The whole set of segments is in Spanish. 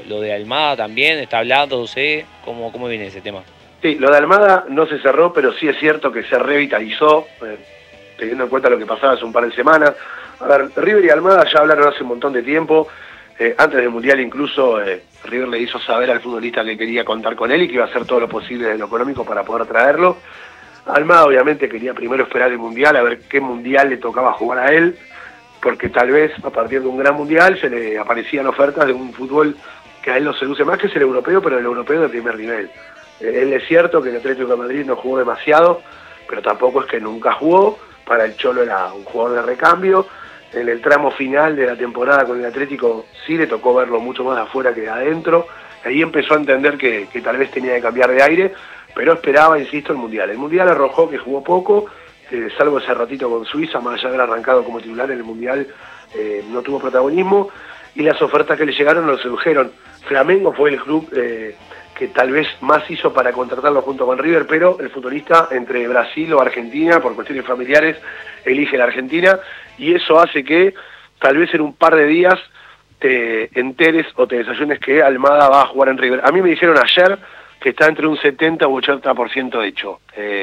lo de Almada también, está hablándose, ¿cómo viene ese tema? Sí, lo de Almada no se cerró, pero sí es cierto que se revitalizó, teniendo en cuenta lo que pasaba hace un par de semanas. A ver, River y Almada ya hablaron hace un montón de tiempo, antes del Mundial incluso River le hizo saber al futbolista que quería contar con él y que iba a hacer todo lo posible en lo económico para poder traerlo. Almada obviamente quería primero esperar el Mundial, a ver qué Mundial le tocaba jugar a él, porque tal vez a partir de un gran Mundial se le aparecían ofertas de un fútbol que a él lo seduce más, que es el europeo, pero el europeo de primer nivel. Él es cierto que el Atlético de Madrid no jugó demasiado, pero tampoco es que nunca jugó. Para el Cholo era un jugador de recambio. En el tramo final de la temporada con el Atlético sí le tocó verlo mucho más de afuera que de adentro. Ahí empezó a entender que tal vez tenía que cambiar de aire, pero esperaba, insisto, el Mundial. El Mundial arrojó que jugó poco, salvo ese ratito con Suiza, más allá de haber arrancado como titular en el Mundial, no tuvo protagonismo, y las ofertas que le llegaron lo sedujeron. Flamengo fue el club que tal vez más hizo para contratarlo junto con River, pero el futbolista entre Brasil o Argentina, por cuestiones familiares, elige la Argentina, y eso hace que tal vez en un par de días te enteres o te desayunes que Almada va a jugar en River. A mí me dijeron ayer que está entre un 70 u 80% hecho,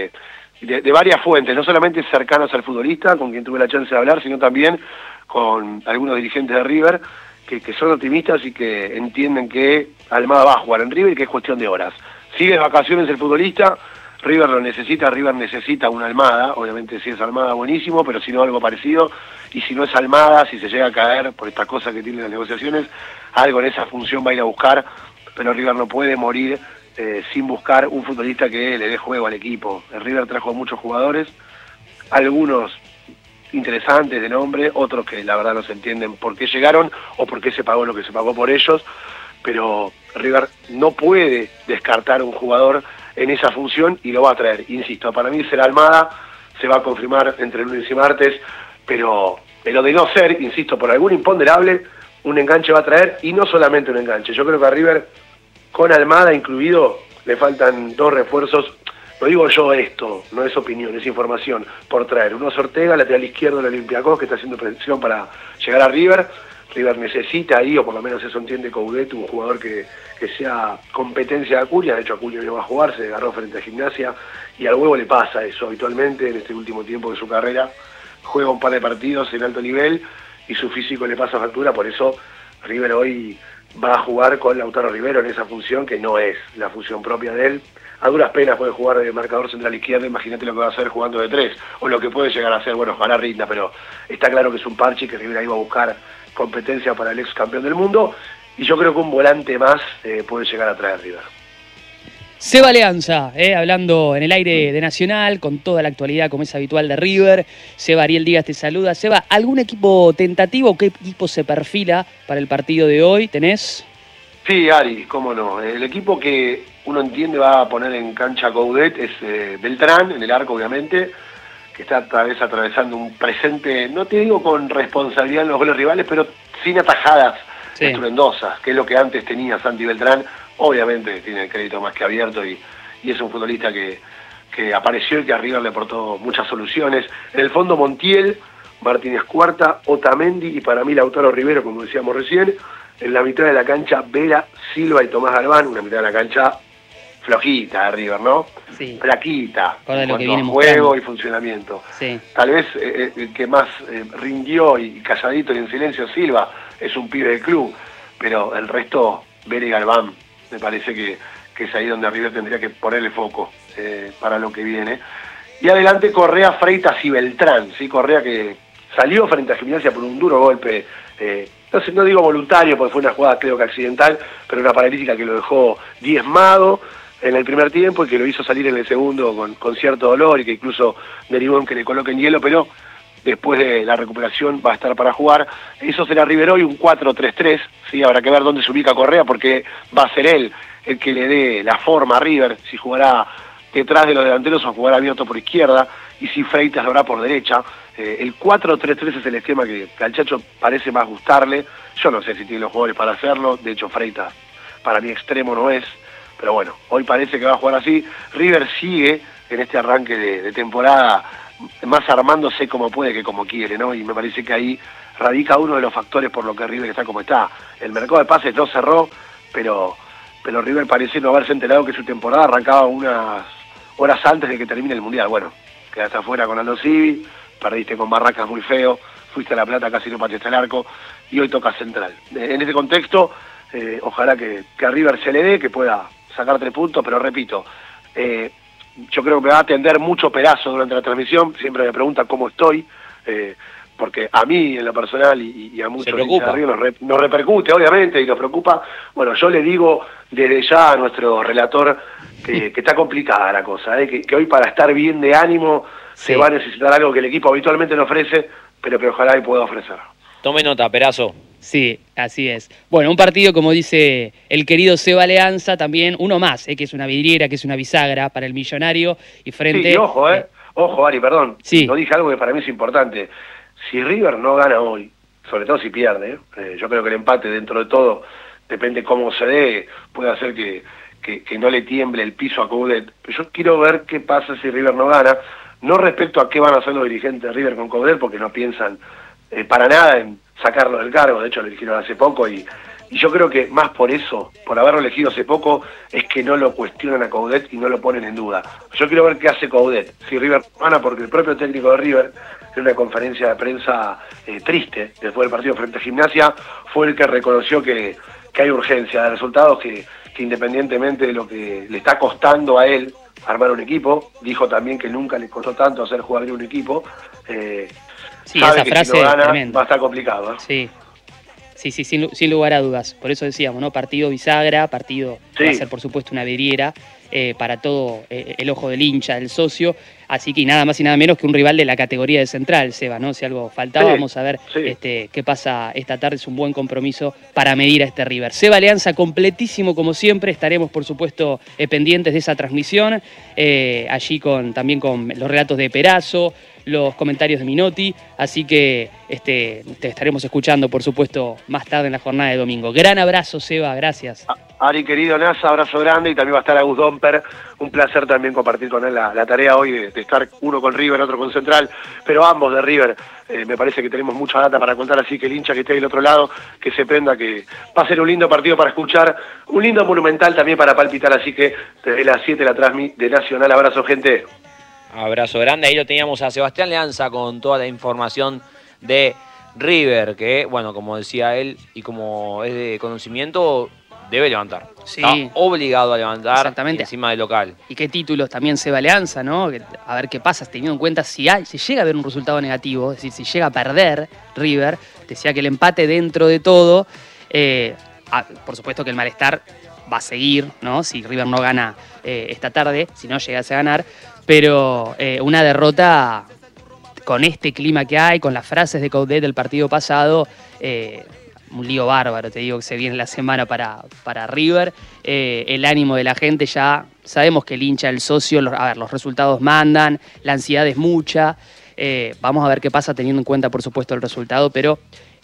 de varias fuentes, no solamente cercanas al futbolista, con quien tuve la chance de hablar, sino también con algunos dirigentes de River, que son optimistas y que entienden que Almada va a jugar en River y que es cuestión de horas. Sigue de vacaciones el futbolista, River lo necesita, River necesita una Almada, obviamente si es Almada buenísimo, pero si no algo parecido, y si no es Almada, si se llega a caer por esta cosa que tienen las negociaciones, algo en esa función va a ir a buscar, pero River no puede morir sin buscar un futbolista que le dé juego al equipo. El River trajo a muchos jugadores, algunos interesantes de nombre, otros que la verdad no se entienden por qué llegaron o por qué se pagó lo que se pagó por ellos, pero River no puede descartar un jugador en esa función y lo va a traer. Insisto, para mí será Almada, se va a confirmar entre lunes y martes, pero de no ser, insisto, por algún imponderable, un enganche va a traer, y no solamente un enganche. Yo creo que a River, con Almada incluido, le faltan dos refuerzos. Lo digo yo esto, no es opinión, es información, por traer. Uno es Ortega, lateral izquierdo del Olympiacos, que está haciendo presión para llegar a River. River necesita ahí, o por lo menos eso entiende Coudet, un jugador que sea competencia de Acuña. De hecho, Acuña no va a jugar, se agarró frente a Gimnasia, y al Huevo le pasa eso habitualmente en este último tiempo de su carrera. Juega un par de partidos en alto nivel y su físico le pasa factura, por eso River hoy va a jugar con Lautaro Rivero en esa función que no es la función propia de él. A duras penas puede jugar de marcador central izquierdo, imagínate lo que va a hacer jugando de 3, o lo que puede llegar a hacer, bueno, ojalá rinda, pero está claro que es un parche, que River iba a buscar competencia para el ex campeón del mundo, y yo creo que un volante más puede llegar a traer River. Seba Alianza, hablando en el aire de Nacional, con toda la actualidad como es habitual de River. Seba, Ariel Díaz te saluda. Seba, ¿algún equipo tentativo? ¿Qué equipo se perfila para el partido de hoy? ¿Tenés? Sí, Ari, cómo no. El equipo que uno entiende va a poner en cancha Coudet es Beltrán, en el arco obviamente, que está atravesando un presente, no te digo con responsabilidad en los goles rivales, pero sin atajadas estruendosas, que es lo que antes tenía Santi Beltrán. Obviamente tiene el crédito más que abierto y es un futbolista que apareció y que a River le aportó muchas soluciones. En el fondo Montiel, Martínez Cuarta, Otamendi y para mí Lautaro Rivero, como decíamos recién. En la mitad de la cancha Vera, Silva y Tomás Galván, una mitad de la cancha flojita de River, ¿no? Sí. Flaquita, en cuanto a juego y funcionamiento. Sí. Tal vez el que más rindió y calladito y en silencio Silva es un pibe del club, pero el resto, Vera y Galván, me parece que es ahí donde River tendría que ponerle foco para lo que viene. Y adelante Correa, Freitas y Beltrán, ¿sí? Correa que salió frente a Gimnasia por un duro golpe, no digo voluntario porque fue una jugada creo que accidental, pero una paralítica que lo dejó diezmado en el primer tiempo y que lo hizo salir en el segundo con cierto dolor y que incluso derivó en que le coloquen hielo, pero después de la recuperación va a estar para jugar. Eso será River hoy, un 4-3-3, ¿sí? Habrá que ver dónde se ubica Correa porque va a ser él el que le dé la forma a River, si jugará detrás de los delanteros o jugará abierto por izquierda, y si Freitas lo hará por derecha. El 4-3-3 es el esquema que al Chacho parece más gustarle. Yo no sé si tiene los jugadores para hacerlo, de hecho Freitas para mí extremo no es, pero bueno, hoy parece que va a jugar así. River sigue en este arranque de temporada más armándose como puede que como quiere, ¿no? Y me parece que ahí radica uno de los factores por lo que River está como está. El mercado de pases no cerró, pero River pareció no haberse enterado que su temporada arrancaba unas horas antes de que termine el Mundial. Bueno, quedaste afuera con Aldo Civi, perdiste con Barracas muy feo, fuiste a La Plata, casi no pateaste el arco, y hoy toca Central. En ese contexto, ojalá que a River se le dé, que pueda sacar 3 puntos, pero repito, yo creo que me va a atender mucho Perazo durante la transmisión, siempre me pregunta cómo estoy, porque a mí en lo personal y a muchos hinchas de River nos repercute obviamente y nos preocupa. Bueno, yo le digo desde ya a nuestro relator que está complicada la cosa, que hoy para estar bien de ánimo se va a necesitar algo que el equipo habitualmente no ofrece, pero que ojalá y pueda ofrecer. Tome nota, Perazo. Sí, así es. Bueno, un partido, como dice el querido Seba Leanza, también uno más, que es una vidriera, que es una bisagra para el Millonario y frente... Sí, y ojo, ojo, Ari, perdón, sí. No dije algo que para mí es importante. Si River no gana hoy, sobre todo si pierde, yo creo que el empate dentro de todo, depende cómo se dé, puede hacer que no le tiemble el piso a Coudet. Pero yo quiero ver qué pasa si River no gana, no respecto a qué van a hacer los dirigentes de River con Coudet, porque no piensan para nada en sacarlo del cargo, de hecho lo eligieron hace poco y yo creo que más por eso, por haberlo elegido hace poco, es que no lo cuestionan a Coudet y no lo ponen en duda. Yo quiero ver qué hace Coudet, si River gana, porque el propio técnico de River, en una conferencia de prensa triste, después del partido frente a Gimnasia, fue el que reconoció que hay urgencia de resultados, que independientemente de lo que le está costando a él armar un equipo, dijo también que nunca le costó tanto hacer jugar bien un equipo, sí, sabe esa que frase si no gana, tremenda. va a estar complicado. Sí. Sí, sin lugar a dudas. Por eso decíamos, ¿no? Partido bisagra, partido que va a ser, por supuesto, una vidriera para todo el ojo del hincha, del socio. Así que nada más y nada menos que un rival de la categoría de Central, Seba, ¿no? Si algo faltaba, vamos a ver qué pasa esta tarde. Es un buen compromiso para medir a este River. Seba Leanza completísimo como siempre. Estaremos, por supuesto, pendientes de esa transmisión. Allí también con los relatos de Perazo, los comentarios de Minotti, así que te estaremos escuchando, por supuesto, más tarde en la jornada de domingo. Gran abrazo, Seba, gracias. Ari, querido NASA, abrazo grande, y también va a estar Agus Domper, un placer también compartir con él la tarea hoy de estar uno con River, otro con Central, pero ambos de River. Me parece que tenemos mucha data para contar, así que el hincha que esté del otro lado, que se prenda, que va a ser un lindo partido para escuchar, un lindo monumental también para palpitar, así que desde las 7 la transmisión de Nacional. Abrazo, gente. Abrazo grande, ahí lo teníamos a Sebastián Leanza con toda la información de River, que, bueno, como decía él y como es de conocimiento, debe levantar. Sí. Está obligado a levantar. Exactamente. Encima del local. Y qué títulos también Seba Leanza, ¿no? A ver qué pasa, teniendo en cuenta si llega a haber un resultado negativo, es decir, si llega a perder River, decía que el empate dentro de todo, por supuesto que el malestar va a seguir, ¿no? Si River no gana esta tarde, si no llegase a ganar, pero una derrota con este clima que hay, con las frases de Coudet del partido pasado, un lío bárbaro, te digo, que se viene la semana para River. El ánimo de la gente ya, sabemos que el hincha, el socio, los resultados mandan, la ansiedad es mucha. Vamos a ver qué pasa teniendo en cuenta, por supuesto, el resultado, pero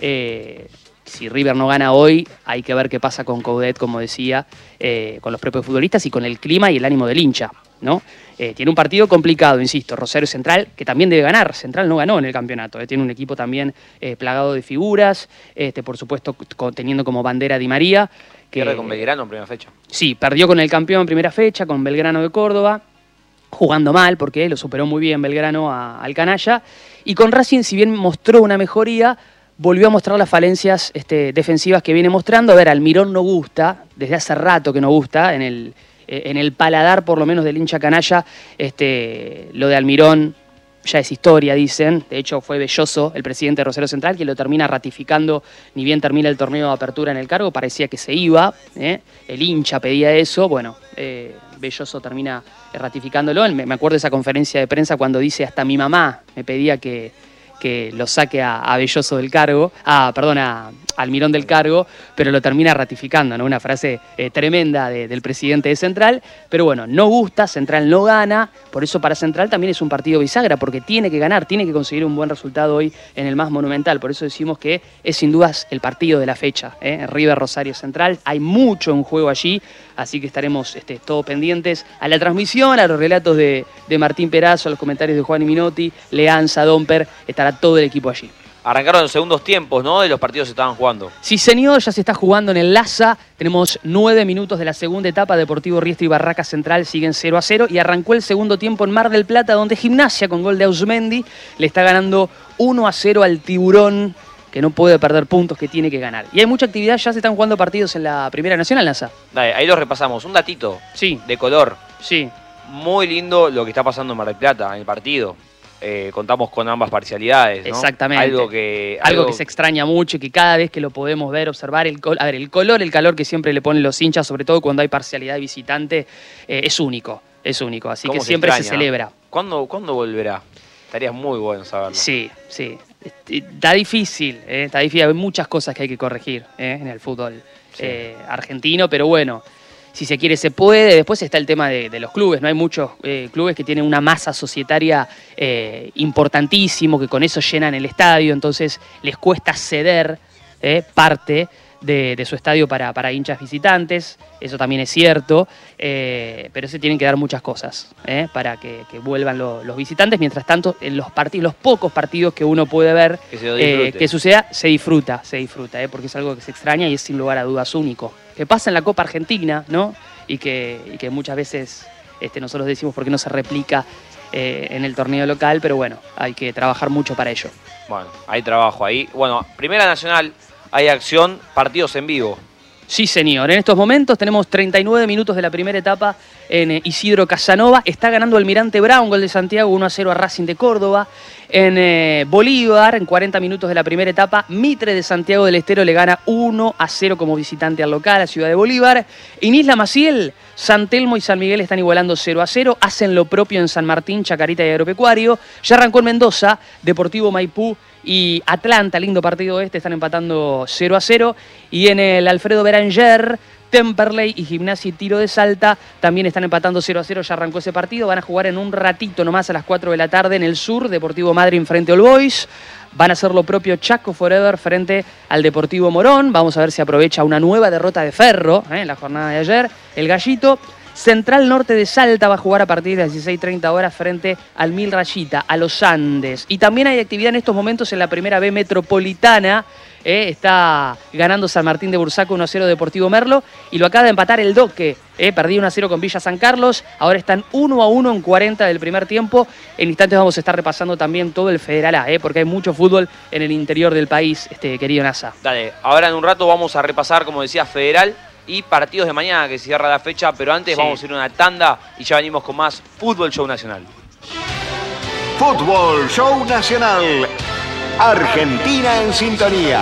si River no gana hoy, hay que ver qué pasa con Coudet, como decía, con los propios futbolistas y con el clima y el ánimo del hincha, ¿no? Tiene un partido complicado, insisto, Rosario Central, que también debe ganar. Central no ganó en el campeonato, tiene un equipo también plagado de figuras, por supuesto teniendo como bandera Di María. Pierde con Belgrano en primera fecha. Sí, perdió con el campeón en primera fecha, con Belgrano de Córdoba, jugando mal, porque lo superó muy bien Belgrano al canalla. Y con Racing, si bien mostró una mejoría, volvió a mostrar las falencias defensivas que viene mostrando. A ver, Almirón no gusta, desde hace rato que no gusta, en el paladar por lo menos del hincha canalla, lo de Almirón ya es historia, dicen. De hecho fue Belloso, el presidente de Rosario Central, que lo termina ratificando, ni bien termina el torneo de apertura en el cargo, parecía que se iba, el hincha pedía eso, bueno, Belloso termina ratificándolo. Me acuerdo de esa conferencia de prensa cuando dice, hasta mi mamá me pedía que lo saque a Belloso del cargo, a Almirón del cargo, pero lo termina ratificando, ¿no? Una frase tremenda del presidente de Central, pero bueno, no gusta, Central no gana, por eso para Central también es un partido bisagra, porque tiene que ganar, tiene que conseguir un buen resultado hoy en el más monumental, por eso decimos que es sin dudas el partido de la fecha, River Rosario Central, hay mucho en juego allí, así que estaremos todos pendientes a la transmisión, a los relatos de Martín Perazo, a los comentarios de Juan y Minotti, Leanza, Domper, estará todo el equipo allí. arrancaron los segundos tiempos, ¿no? De los partidos que estaban jugando. Sí, señor, ya se está jugando en el Laza. Tenemos 9 minutos de la segunda etapa. Deportivo Riestra y Barraca Central siguen 0-0. Y arrancó el segundo tiempo en Mar del Plata, donde Gimnasia, con gol de Ausmendi, le está ganando 1-0 al Tiburón, que no puede perder puntos, que tiene que ganar. Y hay mucha actividad, ya se están jugando partidos en la Primera Nacional, Laza. Dale, ahí los repasamos. Un datito de color. Sí. Muy lindo lo que está pasando en Mar del Plata, en el partido. Contamos con ambas parcialidades, ¿no? Exactamente. Algo que se extraña mucho y que cada vez que lo podemos ver, observar, el color, el calor que siempre le ponen los hinchas, sobre todo cuando hay parcialidad de visitante, es único. Es único, así que siempre se celebra. ¿Cuándo volverá? Estaría muy bueno saberlo. Sí. Está difícil, está difícil. Hay muchas cosas que hay que corregir en el fútbol argentino, pero bueno, si se quiere se puede. Después está el tema de los clubes, ¿no? Hay muchos clubes que tienen una masa societaria importantísimo, que con eso llenan el estadio, entonces les cuesta ceder parte de su estadio para hinchas visitantes. Eso también es cierto, pero se tienen que dar muchas cosas para que vuelvan los visitantes. Mientras tanto, en los pocos partidos que uno puede ver que suceda, se disfruta, porque es algo que se extraña y es sin lugar a dudas único. Que pasa en la Copa Argentina, ¿no? Y que muchas veces nosotros decimos por qué no se replica en el torneo local, pero bueno, hay que trabajar mucho para ello. Bueno, hay trabajo ahí. Bueno, Primera Nacional, hay acción, partidos en vivo. Sí, señor. En estos momentos tenemos 39 minutos de la primera etapa en Isidro Casanova. Está ganando Almirante Brown, gol de Santiago, 1-0 a Racing de Córdoba. En Bolívar, en 40 minutos de la primera etapa, Mitre de Santiago del Estero le gana 1-0 como visitante al local, a Ciudad de Bolívar. En Isla Maciel, San Telmo y San Miguel están igualando 0-0. Hacen lo propio en San Martín, Chacarita y Agropecuario. Ya arrancó en Mendoza, Deportivo Maipú y Atlanta, lindo partido están empatando 0-0. Y en el Alfredo Beranger, Temperley y Gimnasia y Tiro de Salta también están empatando 0-0, ya arrancó ese partido. Van a jugar en un ratito nomás a las 4 de la tarde en el sur, Deportivo Madryn frente a All Boys. Van a hacer lo propio Chaco Forever frente al Deportivo Morón. Vamos a ver si aprovecha una nueva derrota de Ferro en la jornada de ayer. El Gallito. Central Norte de Salta va a jugar a partir de las 16:30 horas frente al Mil Rayita, a los Andes. Y también hay actividad en estos momentos en la Primera B Metropolitana. Está ganando San Martín de Bursaco 1-0 Deportivo Merlo. Y lo acaba de empatar el Doque. Perdió 1-0 con Villa San Carlos. Ahora están 1-1 en 40 del primer tiempo. En instantes vamos a estar repasando también todo el Federal A, porque hay mucho fútbol en el interior del país, querido Nasa. Dale, ahora en un rato vamos a repasar, como decía, Federal y partidos de mañana que cierra la fecha, pero antes vamos a ir a una tanda y ya venimos con más Fútbol Show Nacional. Fútbol Show Nacional. Argentina en sintonía.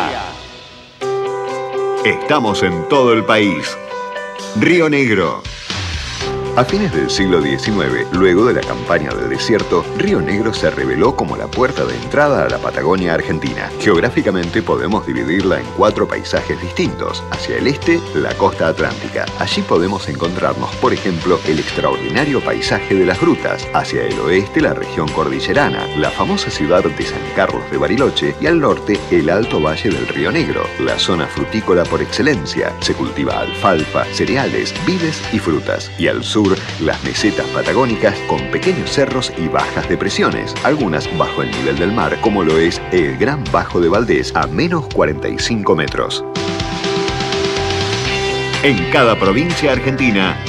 Estamos en todo el país. Río Negro. A fines del siglo XIX, luego de la campaña del desierto, Río Negro se reveló como la puerta de entrada a la Patagonia Argentina. Geográficamente podemos dividirla en 4 paisajes distintos. Hacia el este, la costa atlántica. Allí podemos encontrarnos, por ejemplo, el extraordinario paisaje de las grutas. Hacia el oeste, la región cordillerana, la famosa ciudad de San Carlos de Bariloche, y al norte, el alto valle del Río Negro, la zona frutícola por excelencia. Se cultiva alfalfa, cereales, vides y frutas. Y al sur, las mesetas patagónicas con pequeños cerros y bajas depresiones, algunas bajo el nivel del mar, como lo es el Gran Bajo de Valdés a menos 45 metros. En cada provincia argentina,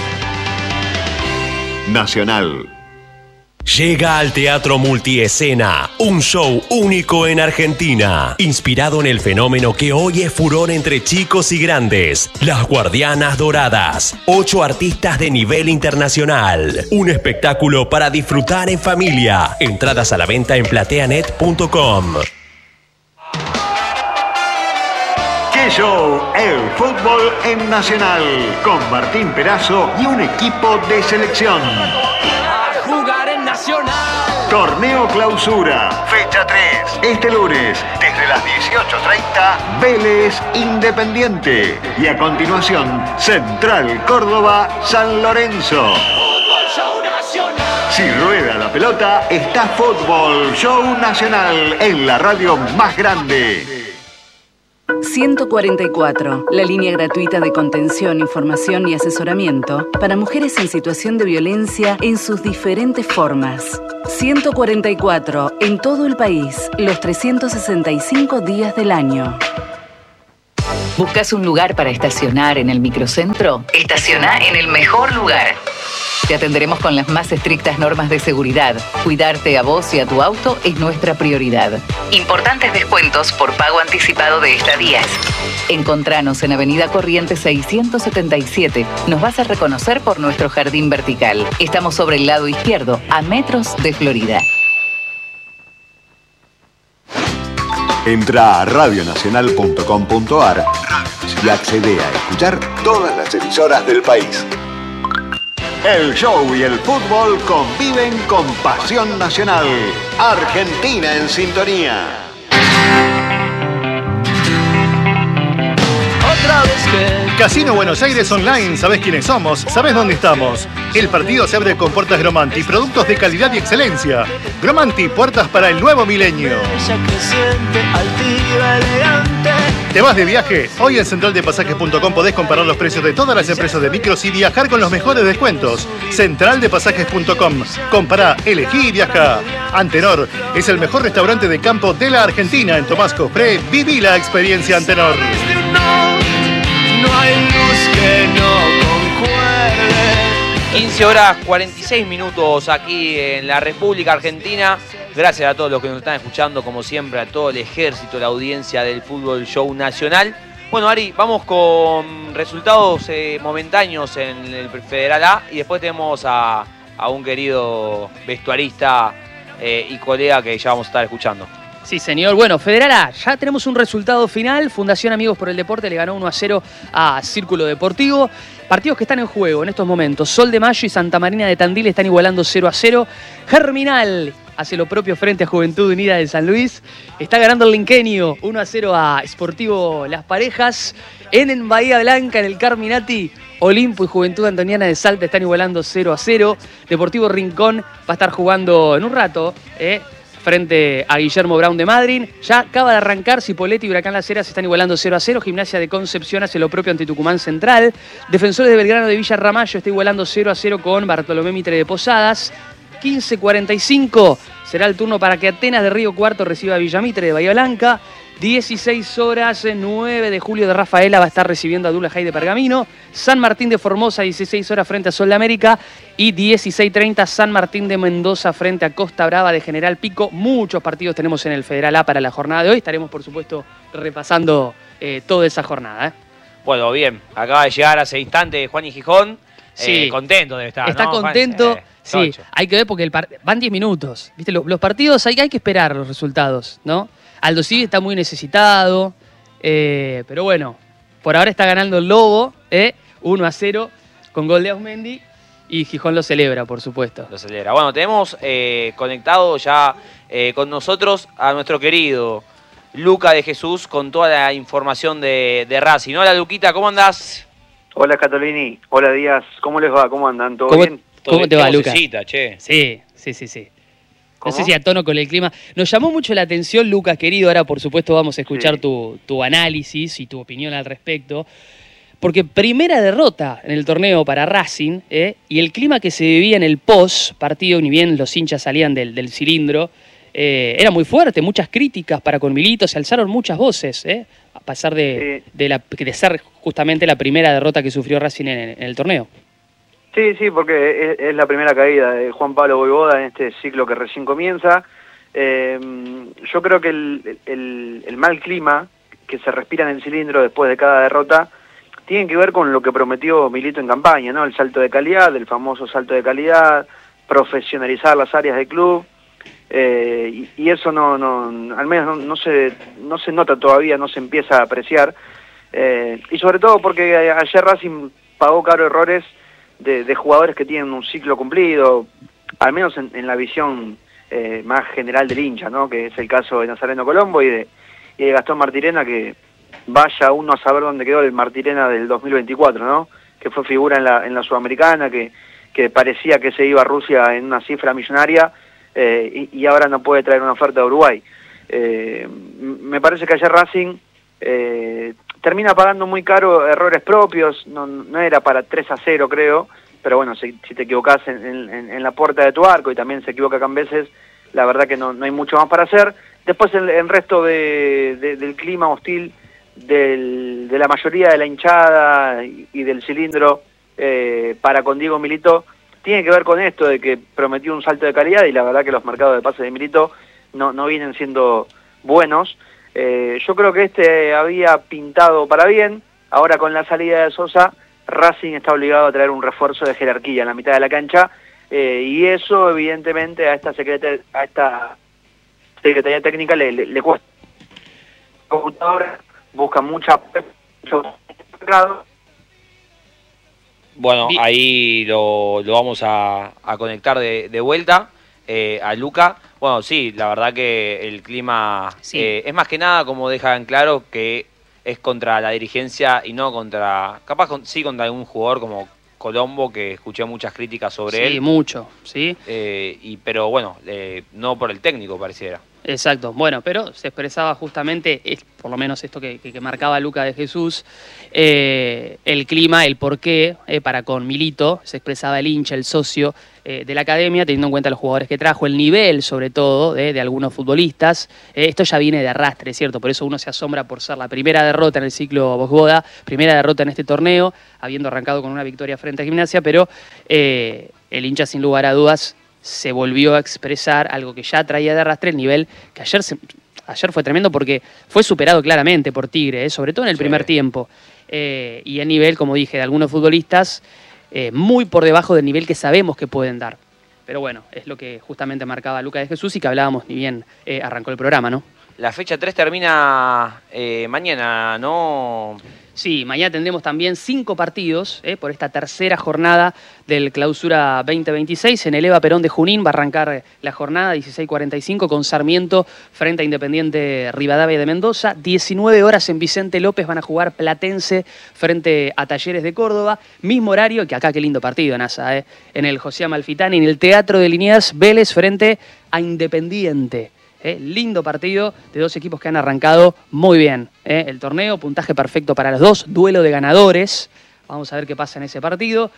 Nacional. Llega al Teatro Multiescena, un show único en Argentina, inspirado en el fenómeno que hoy es furor entre chicos y grandes, Las Guardianas Doradas. 8 artistas de nivel internacional, un espectáculo para disfrutar en familia. Entradas a la venta en plateanet.com. ¡Qué show! El fútbol en Nacional, con Martín Perazo y un equipo de selección. Jugar en Nacional. Torneo Clausura, fecha 3. Este lunes, desde las 18:30, Vélez Independiente. Y a continuación, Central Córdoba San Lorenzo. Fútbol Show Nacional. Si rueda la pelota, está Fútbol Show Nacional en la radio más grande. 144, la línea gratuita de contención, información y asesoramiento para mujeres en situación de violencia en sus diferentes formas. 144, en todo el país, los 365 días del año. ¿Buscas un lugar para estacionar en el microcentro? Estaciona en el mejor lugar. Te atenderemos con las más estrictas normas de seguridad. Cuidarte a vos y a tu auto es nuestra prioridad. Importantes descuentos por pago anticipado de estadías. Encontranos en Avenida Corrientes 677. Nos vas a reconocer por nuestro jardín vertical. Estamos sobre el lado izquierdo, a metros de Florida. Entra a radionacional.com.ar y accede a escuchar todas las emisoras del país. El show y el fútbol conviven con pasión nacional. Argentina en sintonía. Otra vez que Casino Buenos Aires Online, ¿sabés quiénes somos? ¿Sabés dónde estamos? El partido se abre con puertas Gromanti, productos de calidad y excelencia. Gromanti, puertas para el nuevo milenio. ella creciente, altiva, elegante. ¿Te vas de viaje? Hoy en centraldepasajes.com podés comparar los precios de todas las empresas de micros y viajar con los mejores descuentos. Centraldepasajes.com. Compará, elegí y viajá. Antenor es el mejor restaurante de campo de la Argentina. En Tomás Cofré, viví la experiencia Antenor. No hay luz que no concuerde. 15 horas 46 minutos aquí en la República Argentina. Gracias a todos los que nos están escuchando, como siempre, a todo el ejército, la audiencia del Fútbol Show Nacional. Bueno, Ari, vamos con resultados momentáneos en el Federal A y después tenemos a un querido vestuarista y colega que ya vamos a estar escuchando. Sí, señor. Bueno, Federal A, ya tenemos un resultado final. Fundación Amigos por el Deporte le ganó 1-0 a Círculo Deportivo. Partidos que están en juego en estos momentos. Sol de Mayo y Santa Marina de Tandil están igualando 0-0. Germinal hace lo propio frente a Juventud Unida de San Luis. Está ganando el Linquenio 1-0 a Sportivo Las Parejas. En Bahía Blanca, en el Carminati, Olimpo y Juventud Antoniana de Salta están igualando 0-0. Deportivo Rincón va a estar jugando en un rato, frente a Guillermo Brown de Madryn. Ya acaba de arrancar Cipolletti y Huracán Las Heras están igualando 0-0. Gimnasia de Concepción hace lo propio ante Tucumán Central. Defensores de Belgrano de Villa Ramallo está igualando 0-0 con Bartolomé Mitre de Posadas. 15:45 será el turno para que Atenas de Río Cuarto reciba a Villamitre de Bahía Blanca. 16 horas, 9 de julio de Rafaela va a estar recibiendo a Dula Jai de Pergamino. San Martín de Formosa, 16 horas frente a Sol de América. Y 16:30 San Martín de Mendoza frente a Costa Brava de General Pico. Muchos partidos tenemos en el Federal A para la jornada de hoy. Estaremos, por supuesto, repasando toda esa jornada. Bueno, bien. Acaba de llegar hace instante Juan y Gijón. Sí. Contento debe estar, Está ¿no, contento. Juan? Sí, hay que ver porque van 10 minutos. ¿Viste? Los partidos hay que esperar los resultados, ¿no? Aldo Civi está muy necesitado, pero bueno, por ahora está ganando el Lobo, 1-0 con gol de Ausmendi y Gijón lo celebra, por supuesto. Lo celebra. Bueno, tenemos conectado ya con nosotros a nuestro querido Luca de Jesús con toda la información de Racing. Hola, Luquita, ¿cómo andás? Hola, Catolini. Hola, Díaz. ¿Cómo les va? ¿Cómo andan? ¿Todo bien? ¿Cómo te va, Luca? Che. Sí. No sé si a tono con el clima. Nos llamó mucho la atención, Lucas, querido. Ahora, por supuesto, vamos a escuchar tu análisis y tu opinión al respecto. Porque primera derrota en el torneo para Racing, y el clima que se vivía en el post-partido, ni bien los hinchas salían del cilindro, era muy fuerte. Muchas críticas para con Milito, se alzaron muchas voces, a pesar de ser justamente la primera derrota que sufrió Racing en el torneo. Sí, porque es la primera caída de Juan Pablo Voivoda en este ciclo que recién comienza. Yo creo que el mal clima que se respira en el cilindro después de cada derrota tiene que ver con lo que prometió Milito en campaña, ¿no? El salto de calidad, el famoso salto de calidad, profesionalizar las áreas del club, y eso al menos no se nota todavía, no se empieza a apreciar, y sobre todo porque ayer Racing pagó caro errores de jugadores que tienen un ciclo cumplido, al menos en la visión más general del hincha, ¿no? Que es el caso de Nazareno Colombo y de Gastón Martirena, que vaya uno a saber dónde quedó el Martirena del 2024, ¿no? Que fue figura en la Sudamericana, que parecía que se iba a Rusia en una cifra millonaria, y ahora no puede traer una oferta de Uruguay. Me parece que ayer Racing termina pagando muy caro errores propios, no era para 3-0 creo, pero bueno, si te equivocás en la puerta de tu arco y también se equivoca Cambeses, la verdad que no hay mucho más para hacer. Después el resto del clima hostil de la mayoría de la hinchada y del cilindro para con Diego Milito tiene que ver con esto de que prometió un salto de calidad y la verdad que los mercados de pases de Milito no vienen siendo buenos. Yo creo que había pintado para bien. Ahora con la salida de Sosa, Racing está obligado a traer un refuerzo de jerarquía en la mitad de la cancha, y eso evidentemente a esta secretaría técnica le cuesta. Computadora busca mucho mercado. Bueno, ahí lo vamos a conectar de vuelta a Luca. Bueno, sí, la verdad que el clima es más que nada, como dejan claro, que es contra la dirigencia y no contra, sí contra algún jugador como Colombo, que escuché muchas críticas sobre él. Sí, mucho, sí. Pero bueno, no por el técnico pareciera. Exacto, bueno, pero se expresaba justamente, por lo menos esto que marcaba Luca de Jesús, el clima, el porqué para con Milito, se expresaba el hincha, el socio de la academia, teniendo en cuenta los jugadores que trajo, el nivel sobre todo de algunos futbolistas. Esto ya viene de arrastre, ¿cierto? Por eso uno se asombra por ser la primera derrota en el ciclo Bosboda, primera derrota en este torneo, habiendo arrancado con una victoria frente a Gimnasia, pero el hincha sin lugar a dudas se volvió a expresar algo que ya traía de arrastre, el nivel que ayer fue tremendo porque fue superado claramente por Tigre, sobre todo en el primer tiempo. Y el nivel, como dije, de algunos futbolistas muy por debajo del nivel que sabemos que pueden dar. Pero bueno, es lo que justamente marcaba Luca de Jesús y que hablábamos ni bien arrancó el programa, ¿no? La fecha 3 termina mañana, ¿no? Sí, mañana tendremos también 5 partidos por esta tercera jornada del Clausura 2026. En el Eva Perón de Junín va a arrancar la jornada 16:45 con Sarmiento frente a Independiente Rivadavia de Mendoza. 19 horas en Vicente López van a jugar Platense frente a Talleres de Córdoba. Mismo horario, que acá qué lindo partido, NASA, en el José Amalfitani, en el Teatro de Liniers, Vélez frente a Independiente. Lindo partido de dos equipos que han arrancado muy bien el torneo, puntaje perfecto para los dos, duelo de ganadores. Vamos a ver qué pasa en ese partido.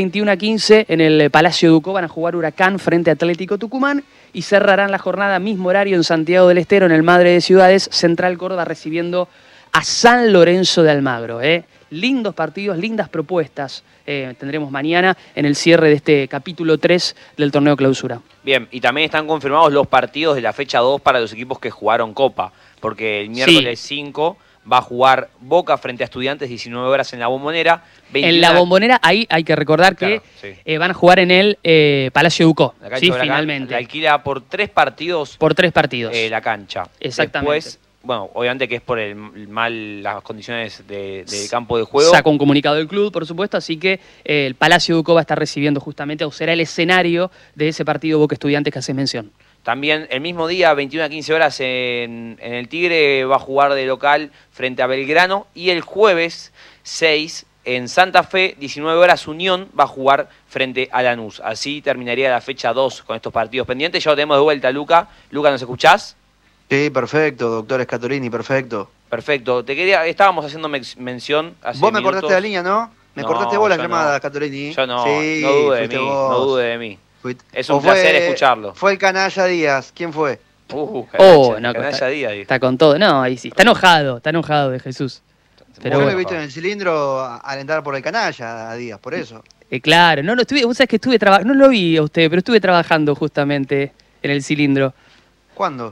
21:15 en el Palacio Ducó van a jugar Huracán frente a Atlético Tucumán y cerrarán la jornada mismo horario en Santiago del Estero, en el Madre de Ciudades, Central Córdoba recibiendo a San Lorenzo de Almagro. Lindos partidos, lindas propuestas tendremos mañana en el cierre de este capítulo 3 del torneo Clausura. Bien, y también están confirmados los partidos de la fecha 2 para los equipos que jugaron Copa, porque el miércoles 5 va a jugar Boca frente a Estudiantes, 19 horas en la Bombonera. 21... En la Bombonera, ahí hay que recordar que van a jugar en el Palacio Ducó, sí, finalmente. La alquila por 3 partidos. Por 3 partidos. La cancha. Exactamente. Después, bueno, obviamente que es por las condiciones del campo de juego. Sacó un comunicado del club, por supuesto, así que el Palacio Ducó va a estar recibiendo justamente, o será el escenario de ese partido Boca Estudiantes que haces mención. También el mismo día, 21:15 horas, en el Tigre va a jugar de local frente a Belgrano. Y el jueves 6, en Santa Fe, 19 horas, Unión va a jugar frente a Lanús. Así terminaría la fecha 2 con estos partidos pendientes. Ya lo tenemos de vuelta, Luca. Luca, ¿nos escuchás? Sí, perfecto, doctor Scatolini, perfecto. Perfecto. Estábamos haciendo mención hace Vos me minutos. cortaste la línea, ¿no? Me cortaste vos la llamada, Scatolini. Yo no, sí, no dude de mí, vos. no dude de mí. Es un placer escucharlo. Fue el canalla Díaz, ¿quién fue? Canalla Díaz. Está con todo, no, ahí sí, está enojado de Jesús. Pero yo lo he visto en el cilindro alentar por el canalla a Díaz, por eso. Claro, vos sabés que estuve trabajando, no lo vi a usted, pero estuve trabajando justamente en el cilindro. ¿Cuándo?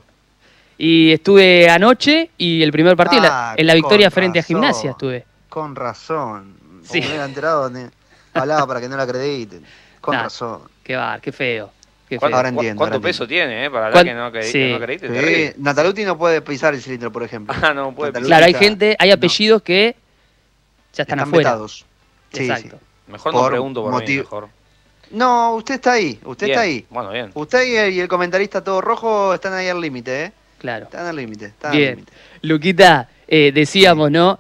Y estuve anoche y el primer partido, en la victoria frente a Gimnasia estuve. Con razón. Sí. Me hubiera enterado, hablaba para que no la acrediten. Con razón. Qué feo. Ahora entiendo. ¿Cuánto peso tiene, para hablar que no acredite? Sí. Nataluti no puede pisar el cilindro, por ejemplo. No puede pisar. Claro, hay apellidos que ya están afuera. Vetados. Sí, exacto. Sí. Mejor no pregunto por mí, mejor. No, usted está ahí, está ahí. Bueno, bien. Usted y el comentarista todo rojo están ahí al límite, Claro. Están al límite. Bien. Luquita, decíamos, ¿no?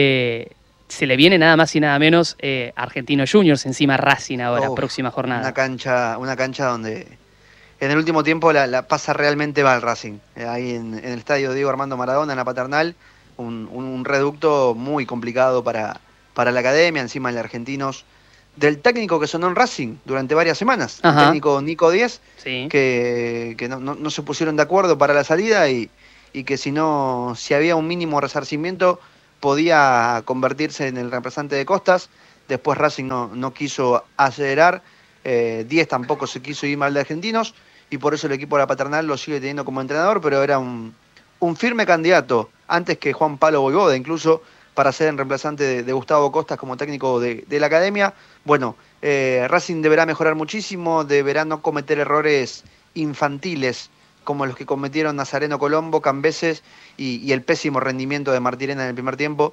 Se le viene nada más y nada menos Argentino Juniors encima Racing ahora, próxima jornada. Una cancha donde en el último tiempo la pasa realmente mal Racing. Ahí en el estadio Diego Armando Maradona, en la Paternal, un reducto muy complicado para la academia, encima de Argentinos, del técnico que sonó en Racing durante varias semanas, el técnico Nico Díez, sí, que no se pusieron de acuerdo para la salida y que si había un mínimo resarcimiento podía convertirse en el reemplazante de Costas. Después Racing no quiso acelerar, Díez tampoco se quiso ir mal de Argentinos y por eso el equipo de la Paternal lo sigue teniendo como entrenador, pero era un firme candidato, antes que Juan Pablo Voivoda incluso, para ser el reemplazante de Gustavo Costas como técnico de la academia. Bueno, Racing deberá mejorar muchísimo, deberá no cometer errores infantiles como los que cometieron Nazareno Colombo, Cambeses y el pésimo rendimiento de Martirena en el primer tiempo.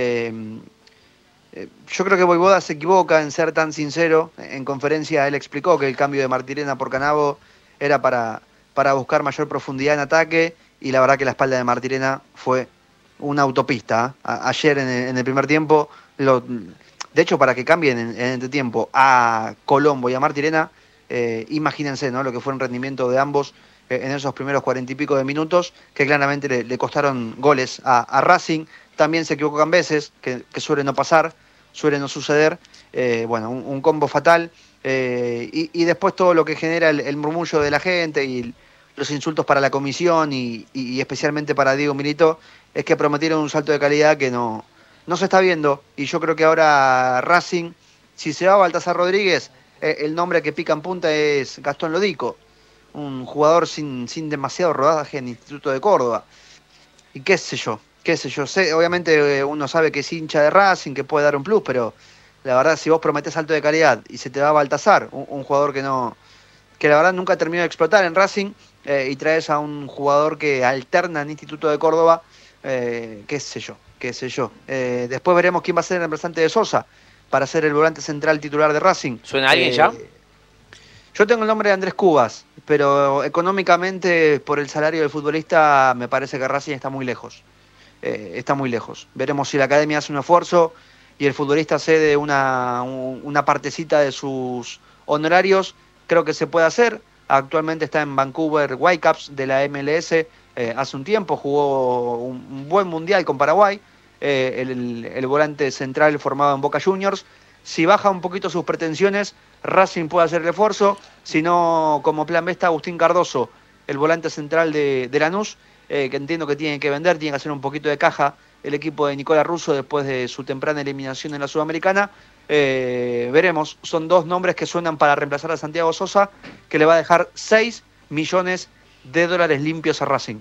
Yo creo que Voivoda se equivoca en ser tan sincero. En conferencia él explicó que el cambio de Martirena por Canavo era para buscar mayor profundidad en ataque, y la verdad que la espalda de Martirena fue una autopista. Ayer en el primer tiempo, de hecho, para que cambien en este tiempo a Colombo y a Martirena, imagínense, ¿no?, lo que fue el rendimiento de ambos en esos primeros 40 y pico de minutos, que claramente le costaron goles a Racing. También se equivocó Cambeses, que suele no pasar, suele no suceder. Bueno, un combo fatal. Y después todo lo que genera el murmullo de la gente y los insultos para la comisión y especialmente para Diego Milito, es que prometieron un salto de calidad que no se está viendo. Y yo creo que ahora Racing, si se va a Baltasar Rodríguez, el nombre que pica en punta es Gastón Lodico, un jugador sin demasiado rodaje en Instituto de Córdoba. Y qué sé yo. Obviamente uno sabe que es hincha de Racing, que puede dar un plus, pero la verdad, si vos prometés salto de calidad y se te va a Baltasar, un jugador que la verdad nunca terminó de explotar en Racing, y traes a un jugador que alterna en Instituto de Córdoba, qué sé yo. Después veremos quién va a ser el reemplazante de Sosa para ser el volante central titular de Racing. ¿Suena alguien ya? Yo tengo el nombre de Andrés Cubas, pero económicamente, por el salario del futbolista, me parece que Racing está muy lejos. Veremos si la academia hace un esfuerzo y el futbolista cede una partecita de sus honorarios. Creo que se puede hacer. Actualmente está en Vancouver Whitecaps de la MLS. Hace un tiempo jugó un buen mundial con Paraguay. El volante central formado en Boca Juniors. Si baja un poquito sus pretensiones, Racing puede hacer el esfuerzo. Si no, como plan B está Agustín Cardoso, el volante central de Lanús, que entiendo que tiene que vender, tiene que hacer un poquito de caja el equipo de Nicolás Russo después de su temprana eliminación en la Sudamericana. Veremos, son dos nombres que suenan para reemplazar a Santiago Sosa, que le va a dejar $6 millones limpios a Racing.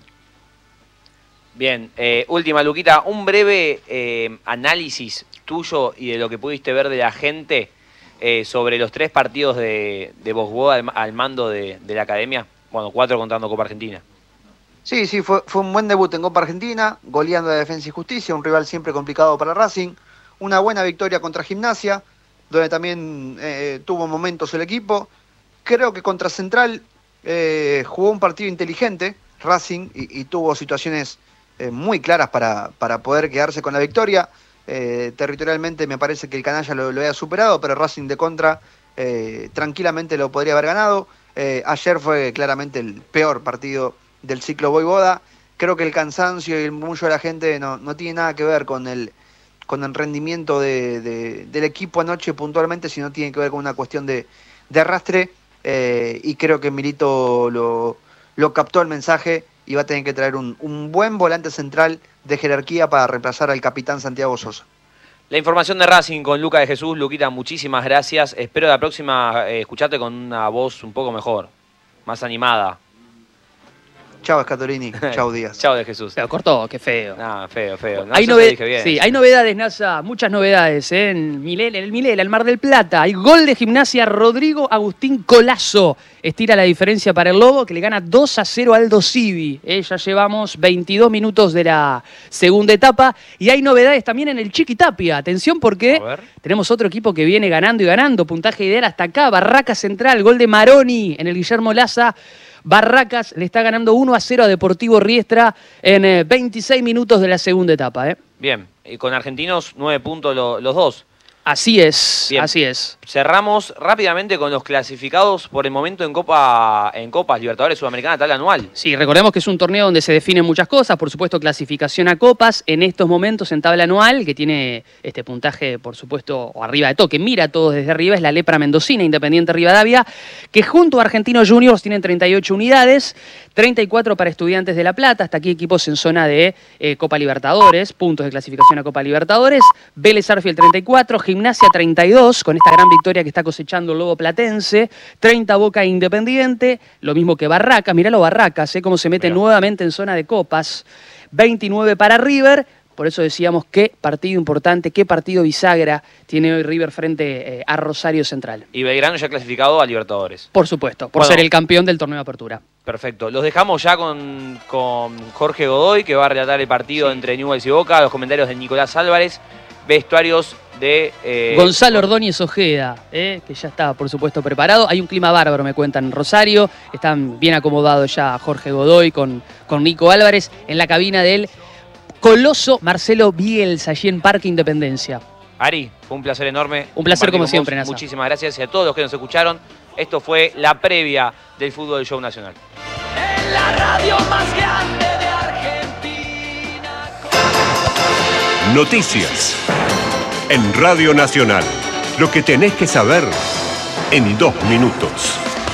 Bien, última, Luquita, un breve análisis tuyo y de lo que pudiste ver de la gente sobre los 3 partidos de Voivoda al mando de la academia. Bueno, 4 contando Copa Argentina. Sí, fue un buen debut en Copa Argentina, goleando a Defensa y Justicia, un rival siempre complicado para Racing. Una buena victoria contra Gimnasia, donde también tuvo momentos el equipo. Creo que contra Central jugó un partido inteligente, Racing, y tuvo situaciones muy claras para poder quedarse con la victoria. Territorialmente me parece que el canalla lo había superado, pero Racing de contra tranquilamente lo podría haber ganado. Ayer fue claramente el peor partido del ciclo Voivoda. Creo que el cansancio y el murmullo de la gente no tiene nada que ver con el rendimiento del equipo anoche puntualmente, sino tiene que ver con una cuestión de arrastre, y creo que Milito lo captó el mensaje y va a tener que traer un buen volante central de jerarquía para reemplazar al capitán Santiago Sosa. La información de Racing con Luca de Jesús. Luquita, muchísimas gracias. Espero la próxima escucharte con una voz un poco mejor, más animada. Chao, Scatolini. Chao, Díaz. Chao, de Jesús. Pero cortó, qué feo. No, feo. No, Hay, bien. Sí, hay novedades, NASA, muchas novedades en el Milela, el Mar del Plata. Hay gol de Gimnasia, Rodrigo Agustín Colazo. Estira la diferencia para el Lobo, que le gana 2-0 al Aldo Civi. Ya llevamos 22 minutos de la segunda etapa. Y hay novedades también en el Chiquitapia. Atención porque tenemos otro equipo que viene ganando y ganando. Puntaje ideal hasta acá. Barracas Central, gol de Maroni en el Guillermo Laza. Barracas le está ganando 1-0 a Deportivo Riestra en 26 minutos de la segunda etapa. Bien, y con Argentinos 9 puntos los dos. Así es, Bien. así es. Cerramos rápidamente con los clasificados por el momento en Copas Libertadores Sudamericana, tabla anual. Sí, recordemos que es un torneo donde se definen muchas cosas, por supuesto clasificación a copas, en estos momentos en tabla anual, que tiene este puntaje, por supuesto, o arriba de todo, que mira a todos desde arriba, es la Lepra Mendocina, Independiente Rivadavia, que junto a Argentinos Juniors tienen 38 unidades, 34 para Estudiantes de La Plata, hasta aquí equipos en zona de Copa Libertadores, puntos de clasificación a Copa Libertadores, Vélez Sarsfield 34, Gimnasia 32, con esta gran victoria que está cosechando el Lobo Platense, 30 Boca Independiente, lo mismo que Barracas, miralo Barracas, cómo se mete nuevamente en zona de copas, 29 para River, por eso decíamos qué partido importante, qué partido bisagra tiene hoy River frente a Rosario Central. Y Belgrano ya clasificado a Libertadores. Por supuesto, por ser el campeón del torneo de apertura. Perfecto. Los dejamos ya con Jorge Godoy, que va a relatar el partido entre Newell's y Boca, los comentarios de Nicolás Álvarez, vestuarios de Gonzalo Ordóñez Ojeda, que ya está, por supuesto, preparado. Hay un clima bárbaro, me cuentan, en Rosario. Están bien acomodados ya Jorge Godoy con Nico Álvarez en la cabina del coloso Marcelo Bielsa, allí en Parque Independencia. Ari, fue un placer enorme. Un placer como siempre, Nasa. Muchísimas gracias y a todos los que nos escucharon. Esto fue la previa del Fútbol Show Nacional. En la radio más grande de Argentina. Noticias. En Radio Nacional. Lo que tenés que saber en 2 minutos.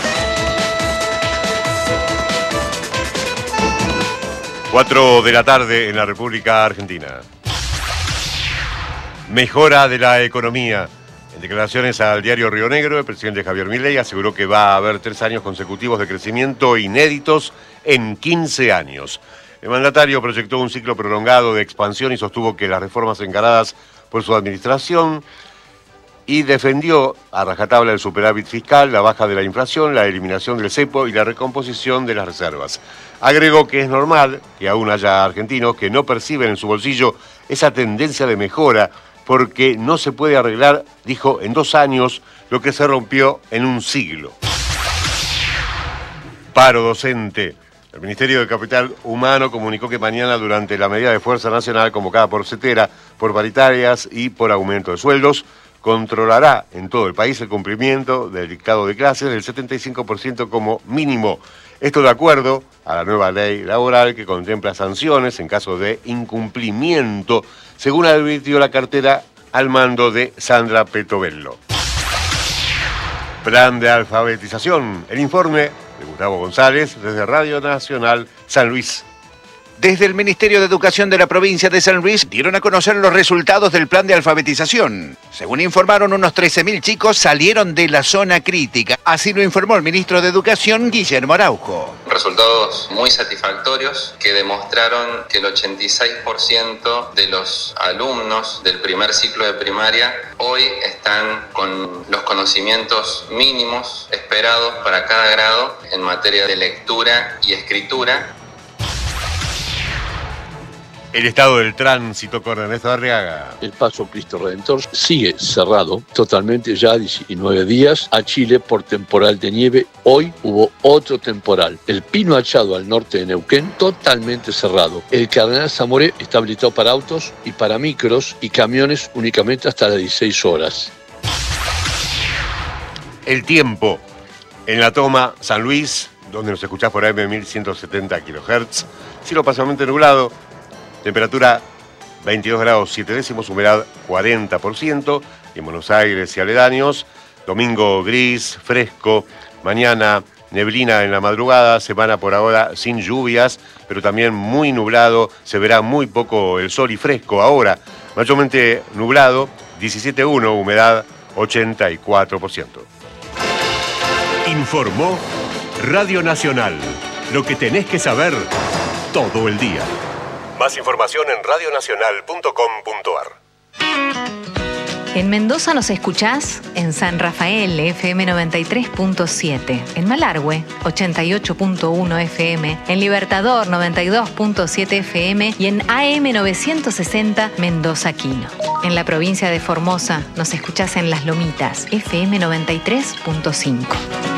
Cuatro de la tarde en la República Argentina. Mejora de la economía. En declaraciones al diario Río Negro, el presidente Javier Milei aseguró que va a haber 3 años consecutivos de crecimiento inéditos en 15 años. El mandatario proyectó un ciclo prolongado de expansión y sostuvo que las reformas encaradas por su administración y defendió a rajatabla el superávit fiscal, la baja de la inflación, la eliminación del cepo y la recomposición de las reservas. Agregó que es normal que aún haya argentinos que no perciben en su bolsillo esa tendencia de mejora porque no se puede arreglar, dijo, en 2 años lo que se rompió en un siglo. Paro docente. El Ministerio de Capital Humano comunicó que mañana, durante la medida de fuerza nacional convocada por CETERA, por paritarias y por aumento de sueldos, controlará en todo el país el cumplimiento del dictado de clases del 75% como mínimo. Esto de acuerdo a la nueva ley laboral que contempla sanciones en caso de incumplimiento, según advirtió la cartera al mando de Sandra Petovelo. Plan de alfabetización. El informe de Gustavo González desde Radio Nacional San Luis. Desde el Ministerio de Educación de la provincia de San Luis dieron a conocer los resultados del plan de alfabetización. Según informaron, unos 13.000 chicos salieron de la zona crítica. Así lo informó el ministro de Educación, Guillermo Araujo. Resultados muy satisfactorios que demostraron que el 86% de los alumnos del primer ciclo de primaria hoy están con los conocimientos mínimos esperados para cada grado en materia de lectura y escritura. El estado del tránsito con Ernesto Arriaga. El paso Cristo Redentor sigue cerrado totalmente ya 19 días a Chile por temporal de nieve. Hoy hubo otro temporal. El Pino Achado al norte de Neuquén totalmente cerrado. El Cardenal Zamoré está habilitado para autos y para micros y camiones únicamente hasta las 16 horas. El tiempo. En la toma San Luis, donde nos escuchás por AM 1170 kHz. Cielo parcialmente nublado. Temperatura 22 grados 7 décimos, humedad 40%. Y en Buenos Aires y aledaños, domingo gris, fresco. Mañana neblina en la madrugada, semana por ahora sin lluvias, pero también muy nublado. Se verá muy poco el sol y fresco ahora. Mayormente nublado, 17,1, humedad 84%. Informó Radio Nacional. Lo que tenés que saber todo el día. Más información en radionacional.com.ar. En Mendoza nos escuchás en San Rafael, FM 93.7, en Malargüe, 88.1 FM, en Libertador, 92.7 FM y en AM 960 Mendoza Quino. En la provincia de Formosa nos escuchás en Las Lomitas, FM 93.5.